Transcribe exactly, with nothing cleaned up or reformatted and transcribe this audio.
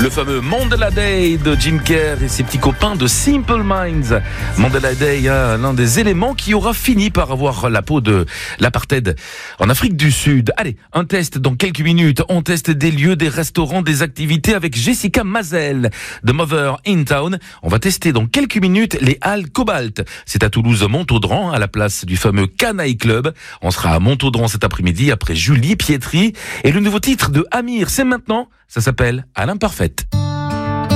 Le fameux Mandela Day de Jim Kerr et ses petits copains de Simple Minds. Mandela Day, hein, l'un des éléments qui aura fini par avoir la peau de l'apartheid en Afrique du Sud. Allez, un test dans quelques minutes. On teste des lieux, des restaurants, des activités avec Jessica Mazel de Mother in Town. On va tester dans quelques minutes les Halles Cobalt. C'est à Toulouse-Montaudran, à la place du fameux Canaille Club. On sera à Montaudran cet après-midi après Julie Pietri. Et le nouveau titre de Amir, c'est maintenant. Ça s'appelle À l'imparfaite.